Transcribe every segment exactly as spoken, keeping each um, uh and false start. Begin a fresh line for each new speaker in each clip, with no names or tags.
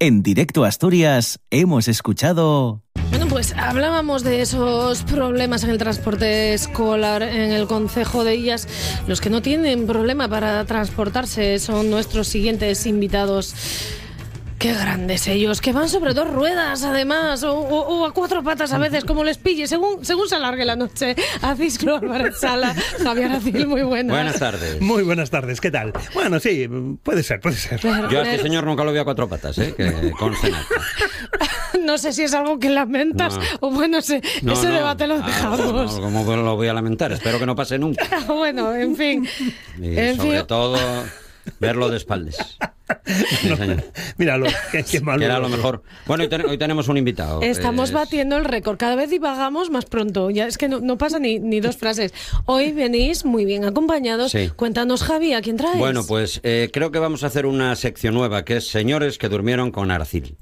En Directo Asturias hemos escuchado...
Bueno, pues hablábamos de esos problemas en el transporte escolar en el concejo de Illas. Los que no tienen problema para transportarse son nuestros siguientes invitados. Qué grandes ellos, que van sobre dos ruedas además, o, o, o a cuatro patas a veces, como les pille, según, según se alargue la noche. Acisclo Álvarez Sala, Javier Acil, muy buenas.
Buenas tardes.
Muy buenas tardes, ¿qué tal? Bueno, sí, puede ser, puede ser.
Pero,
Yo a este
pero...
señor nunca lo vi a cuatro patas, ¿eh? Que conste en acta.
No sé si es algo que lamentas,
No.
o bueno, ese,
No,
ese
no.
debate lo
Ah,
dejamos.
no, ¿cómo lo voy a lamentar? Espero que no pase nunca.
Bueno, en fin.
Y
en
sobre
fin.
todo, verlo de espaldas. Sí, señor.
Míralo, qué, qué malo.
Que era lo mejor. Bueno, hoy, ten- hoy tenemos un invitado.
Estamos
Es-
batiendo el récord. Cada vez divagamos más pronto. Ya es que no, no pasa ni, ni dos frases. Hoy venís muy bien acompañados.
Sí.
Cuéntanos, Javi, ¿a quién traes?
Bueno, pues eh, creo que vamos a hacer una sección nueva, que es señores que durmieron con Aracil.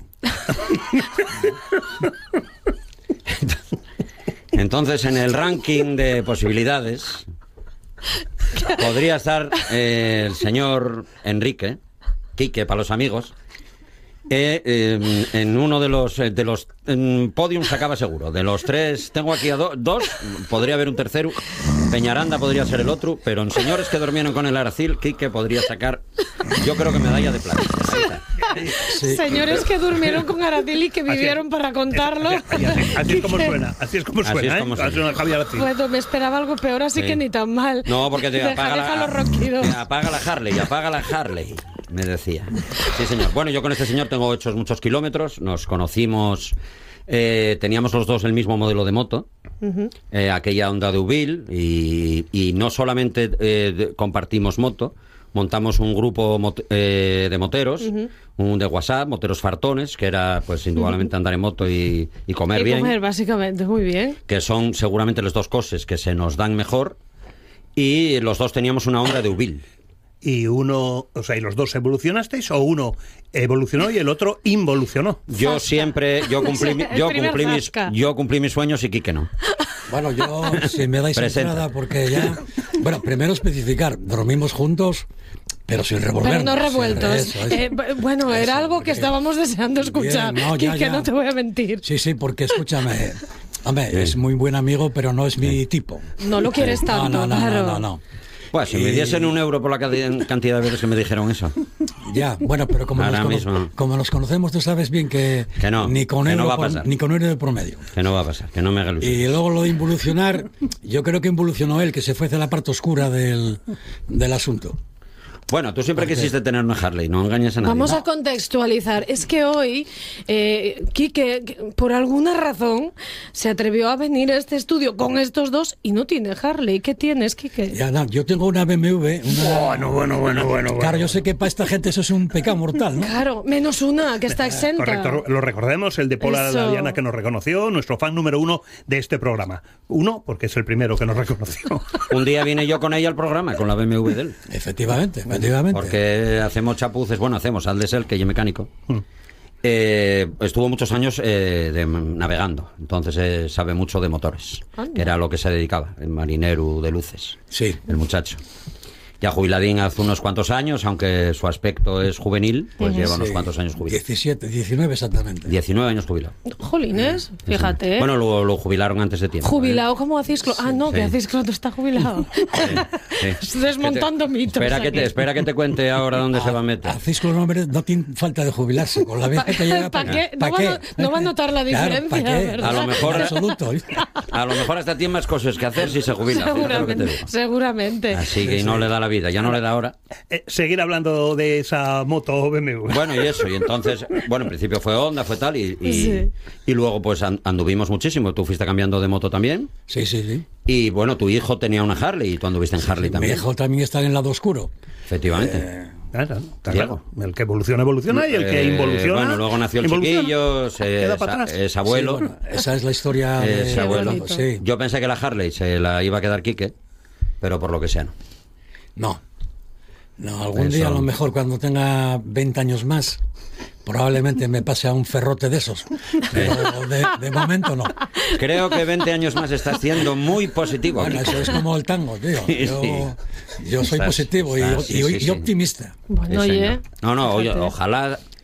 Entonces, en el ranking de posibilidades podría estar eh, el señor Enrique, Quique para los amigos. Eh, eh, en uno de los eh, de los en podiums acaba seguro. De los tres, tengo aquí a do- dos, podría haber un tercero. Peñaranda podría ser el otro, pero en señores que durmieron con el Aracil, Quique podría sacar, yo creo que medalla de plata. Ahí está.
Sí.
Señores que durmieron con Aracil y que vivieron para contarlo.
Así, así, así es como suena, así es como
Así
suena,
es
¿eh?
como
Así
suena.
suena Javier Aracil.
Bueno, me esperaba algo peor, así
Sí.
que ni tan mal.
No, porque te
Deja,
apaga
deja
la,
los ronquidos.
apaga la Harley, apaga la Harley, me decía. Sí, señor. Bueno, yo con este señor tengo hechos muchos kilómetros. Nos conocimos, eh, teníamos los dos el mismo modelo de moto, eh, aquella Honda Deauville, y, y no solamente eh, de- compartimos moto, montamos un grupo mot- eh, de moteros, un de WhatsApp, moteros fartones, que era pues indudablemente andar en moto y, y comer
Y
bien.
comer, básicamente, muy bien.
Que son seguramente las dos cosas que se nos dan mejor, y los dos teníamos una Honda Deauville.
Y uno, o sea, ¿y los dos evolucionasteis o uno evolucionó y el otro involucionó?
Yo
Zasca.
siempre, yo cumplí, mi-
El
yo
primer
cumplí mis,
zasca.
yo cumplí mis sueños y Quique no.
Bueno, yo, si me dais
Presenta.
entrada, porque ya... Bueno, primero especificar, dormimos juntos, pero sin revolvernos.
Pero no revueltos.
Eso, eso.
Eh, b- bueno, era
Eso,
algo que
bien.
estábamos deseando escuchar.
Bien, no, ya,
Quique,
ya.
no te voy a mentir.
Sí, sí, porque escúchame, hombre, es muy buen amigo, pero no es mi tipo.
No lo quieres
No,
tanto,
no, no,
claro.
no, no, no.
Pues si me
Y-
diesen un euro por la cantidad cantidad de veces que me dijeron eso.
Ya, bueno, pero como nos,
Ahora
cono-
mismo.
como nos conocemos, tú sabes bien que,
Que no,
ni con
que no
euro
va a
por-
pasar.
ni con euro de promedio.
Que no va a pasar, que no me haga ilusión.
Y luego lo de involucionar, yo creo que involucionó él, que se fue hacia la parte oscura del, del asunto.
Bueno, tú siempre quisiste tener una Harley, no engañes a nadie.
Vamos a contextualizar. Es que hoy, eh, Quique, que por alguna razón, se atrevió a venir a este estudio con estos dos y no tiene Harley. ¿Qué tienes, Quique?
Ya, no, yo tengo una B M W. Una...
Bueno, bueno, bueno, bueno.
Claro,
bueno.
yo sé que para esta gente eso es un pecado mortal, ¿no?
Claro, menos una, que está exenta.
Correcto, lo recordemos, el de Pola
Eso.
la Diana que nos reconoció, nuestro fan número uno de este programa. Uno, porque es el primero que nos reconoció.
Un día vine yo con ella al programa, con la B M W de él.
Efectivamente, efectivamente.
Porque hacemos chapuces, bueno, hacemos al de Sel, que yo mecánico. Eh, estuvo muchos años eh, de- navegando, entonces eh, sabe mucho de motores,
Anda.
que era a lo que se dedicaba, el marinero de luces,
Sí.
el muchacho. Ya jubiladín hace unos cuantos años, aunque su aspecto es juvenil, pues lleva unos
Sí,
cuantos años jubilado.
diecisiete, diecinueve exactamente.
diecinueve años jubilado.
Jolines, fíjate. ¿eh?
Bueno, lo, lo jubilaron antes de tiempo.
Jubilado como Acisclo. Ah, no, que
sí.
Acisclo no está jubilado.
¿eh? Sí, sí.
Desmontando
Que te-
mitos.
Espera que, te,
aquí.
espera que te cuente ahora dónde se va a meter.
A Cisco nombre no tiene falta de jubilarse. Con la vida que llega,
¿Pa' qué?
¿pa'
No va a- no va a notar la
Claro,
diferencia,
¿pa' qué?
¿verdad?
A lo mejor-
En absoluto.
A lo mejor hasta tiene más cosas que hacer si se jubila. fíjate lo que te
Seguramente,
digo.
seguramente.
Así que no le da la vida, ya no le da ahora.
Eh, seguir hablando de esa moto B M W.
Bueno, y eso, y entonces, bueno, en principio fue Honda, fue tal, y, y,
Sí.
y luego pues an- anduvimos muchísimo. Tú fuiste cambiando de moto también,
Sí, sí, sí.
y bueno, tu hijo tenía una Harley y tú anduviste en Harley
Mi
también.
hijo también está en el lado oscuro.
Efectivamente.
Claro, está
Diego.
claro. El que evoluciona, evoluciona y el que
Eh,
involuciona.
Bueno, luego nació el
involuciona.
chiquillo, se-
Queda
es,
para atrás.
es abuelo.
Sí, bueno, esa es la historia
Es
de...
abuelo.
bonito.
Sí.
Yo pensé que la Harley se la iba a quedar Quique, pero por lo que sea no.
No. No, algún
Eso.
día a lo mejor cuando tenga veinte años más, probablemente me pase a un ferrote de esos. Pero de, de momento no.
Creo que veinte años más está siendo muy positivo.
Bueno,
Quique.
eso es como el tango, tío.
Sí,
Yo,
sí.
yo soy
Estás-
positivo y,
estás- sí,
y-
sí,
y
sí.
optimista.
Bueno,
Sí,
oye.
señor. No, no, oye,
fíjate.
ojalá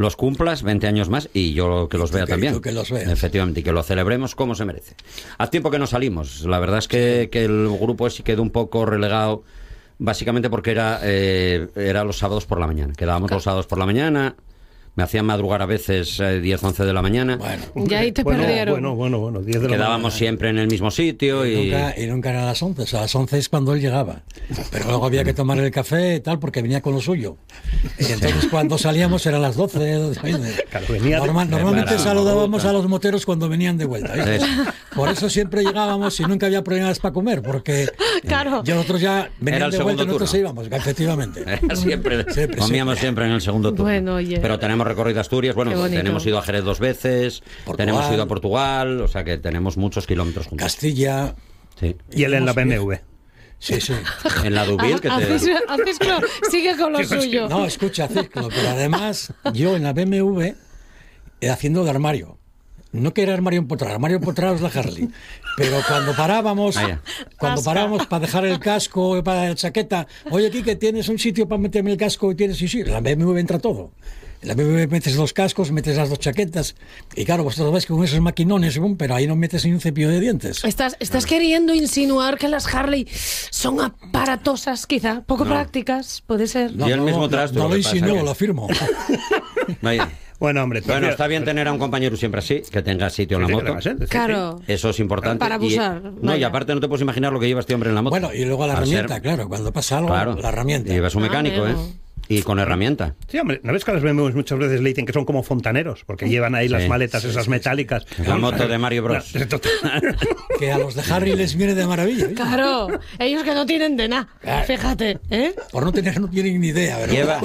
los cumplas veinte años más y yo que los vea
que,
también.
tú que los veas.
Efectivamente, y que lo celebremos como se merece. Hace tiempo que no salimos. La verdad es que, que el grupo ese quedó un poco relegado, básicamente porque era, eh, era los sábados por la mañana. Quedábamos los sábados por la mañana. Me hacían madrugar a veces eh, diez, once de la mañana.
Bueno,
Y ahí te
bueno,
perdieron.
Bueno, bueno, bueno, diez de la
Quedábamos
mañana.
siempre en el mismo sitio y...
y, nunca, y nunca eran las once. O sea, a las once es cuando él llegaba. Pero luego había que tomar el café y tal, porque venía con lo suyo. Y entonces cuando salíamos eran las doce.
Claro, venía de-
Normal- normalmente
Claro.
saludábamos a los moteros cuando venían de vuelta. ¿viste?
Sí.
Por eso siempre llegábamos y nunca había problemas para comer, porque
Claro.
ya nosotros ya
Era
venían
el
de vuelta
segundo
y nosotros
turno.
íbamos, efectivamente.
siempre,
Siempre,
comíamos siempre en el segundo turno.
Bueno, oye.
Pero tenemos recorrido Asturias, bueno,
Qué bonito.
tenemos ido a Jerez dos veces,
Portugal.
tenemos ido a Portugal, o sea que tenemos muchos kilómetros juntos.
Castilla.
Sí.
Y él en la B M W.
Sí, sí.
En la Dubil que te...
Haces- haces clo- sigue con lo
Sí, sí.
suyo.
No, escucha, ciclo, pero además yo en la B M W eh, haciendo de armario. No que era armario empotrado, armario empotrado es la Harley. Pero cuando parábamos,
Ah, ya.
cuando
Tasca.
parábamos para dejar el casco, para la chaqueta, oye, Quique, ¿tienes un sitio para meterme el casco? Y tienes, sí, sí, en la B M W entra todo. En la B M W metes los cascos, metes las dos chaquetas, y claro, vosotros vais con esos maquinones, ¿no? Pero ahí no metes ni un cepillo de dientes.
Estás, estás queriendo insinuar que las Harley son aparatosas, quizá, poco
No.
prácticas, puede ser.
Y el mismo trasto,
No
lo
lo
que pasa
insinúo,
que-
lo afirmo.
Vaya.
Bueno, hombre,
Bueno,
prefiero-
está bien tener a un compañero siempre así, que tenga sitio en la
Sí, sí,
moto.
que va a ser, sí, sí.
Claro.
Eso es importante.
Para
Y-
abusar,
no, y
vaya.
aparte no te puedes imaginar lo que lleva este hombre en la moto.
Bueno, y luego la
Al
herramienta,
ser-
claro, cuando pasa algo,
Claro.
la herramienta.
Llevas un
Ah,
mecánico, ¿eh?
bueno.
Y con herramienta.
Sí, hombre, ¿no ves que a las B M Ws muchas veces le dicen que son como fontaneros? Porque llevan ahí las
Sí,
maletas esas metálicas.
La moto de Mario Bros.
No, total.
Que a los de Harry les viene de maravilla. ¿viste?
Claro, ellos que no tienen de nada.
Claro.
Fíjate, ¿eh?
Por no tener, no tienen ni idea. ¿verdad?
Lleva,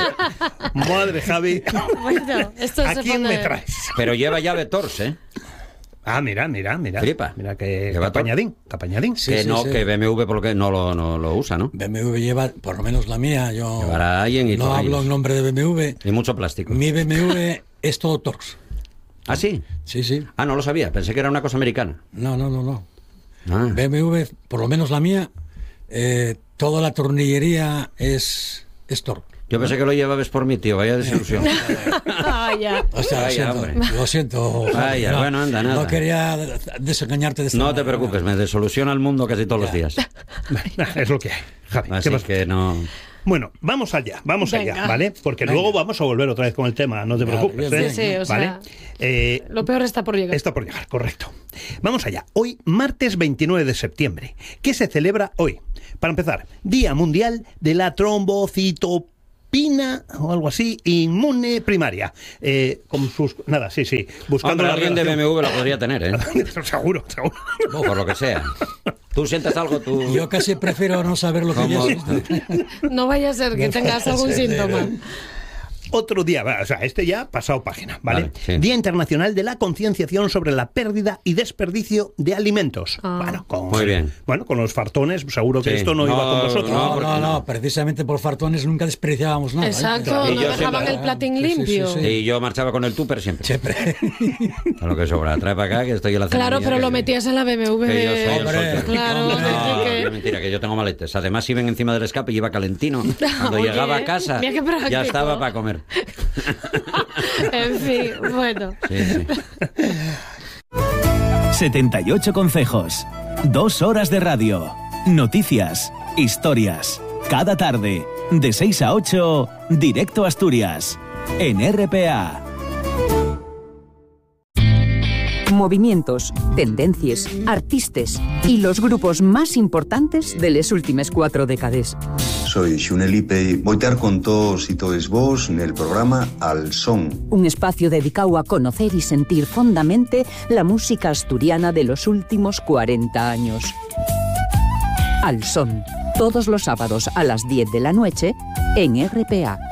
Madre, Javi.
Bueno, esto
¿A
se
quién
pone-
me traes?
pero lleva llave Tors, ¿eh?
Ah, mira, mira, mira.
Flipa.
Mira que
Lleva
capañadín, capañadín.
Sí,
que
sí,
no,
sí.
que B M W por lo que no lo, no lo usa, ¿no?
B M W lleva, por lo menos la mía, yo
Llevará alguien y
no
tornillos.
hablo en nombre de B M W.
Y mucho plástico.
Mi B M W es todo Torx.
¿Ah, sí?
Sí, sí.
Ah, no lo sabía. Pensé que era una cosa americana.
No, no, no, no.
Ah.
B M W, por lo menos la mía, eh, toda la tornillería es, es Torx.
Yo pensé que lo llevabas por mí, tío. Vaya desilusión.
Ah, ya.
O sea, lo
Vaya,
siento,
hombre.
lo siento.
Vaya,
no,
bueno, anda, nada.
No quería desengañarte de esta
No te
manera.
preocupes, me desoluciona el mundo casi todos los días.
Es lo que hay, Javi. ¿qué
Así
vas a
que no...
Bueno, vamos allá, vamos
Venga.
allá, ¿vale? Porque
Venga.
luego vamos a volver otra vez con el tema, no te
Vale,
preocupes.
bien,
¿eh?
Sí, sí, o sea,
¿Vale? Eh,
Lo peor está por llegar.
Está por llegar, correcto. Vamos allá. Hoy, martes veintinueve de septiembre. ¿Qué se celebra hoy? Para empezar, Día Mundial de la Trombocitopenia o algo así, inmune primaria. Eh, con sus... Nada, sí, sí. Buscando
Hombre,
la
alguien de B M
relación-
W lo podría tener, ¿eh?
seguro, seguro.
Por lo que sea. Tú sientes algo, tú...
Yo casi prefiero no saber lo que
¿Cómo?
yo siento.
No vaya a ser que tengas algún síntoma.
Otro día, va, o sea, este ya pasado página, ¿vale?
Vale, sí.
Día Internacional de la Concienciación sobre la pérdida y desperdicio de alimentos.
Ah.
Bueno, con,
Muy bien.
Bueno, con los fartones, seguro que
Sí.
esto no,
No,
iba con vosotros.
no,
No,
porque-
no, no, precisamente por fartones nunca desperdiciábamos nada. ¿eh?
Exacto,
Y
no
yo
dejaban
siempre-
el platín
Sí, sí, sí,
limpio.
sí.
Y yo marchaba con el tupper siempre.
Siempre.
A lo que sobra. Trae para acá que estoy en la
Claro,
ceremonia,
pero
que-
lo metías en la B M W.
Que yo soy el
Hombre,
soltero.
Claro,
hombre.
de
No,
Quique.
es mentira, que yo tengo maletes. Además, iban encima del escape y iba calentino. Cuando
Oye,
llegaba a casa,
mira qué práctico.
ya estaba para comer.
En fin, bueno.
Sí, sí.
setenta y ocho consejos. Dos horas de radio. Noticias. Historias. Cada tarde. De seis a ocho. Directo a Asturias. En R P A.
Movimientos, tendencias, artistas y los grupos más importantes de las últimas cuatro décadas.
Soy Xunelipe y voy a estar con todos y todos vos en el programa Al Son.
Un espacio dedicado a conocer y sentir fondamente la música asturiana de los últimos cuarenta años. Al Son, todos los sábados a las diez de la noche en R P A.